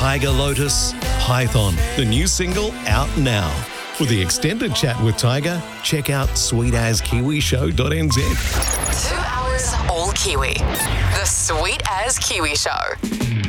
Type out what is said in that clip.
Tiger Lotus, Python, the new single out now. For the extended chat with Tiger, check out sweetaskiwishow.nz. 2 hours all Kiwi. The Sweet As Kiwi Show.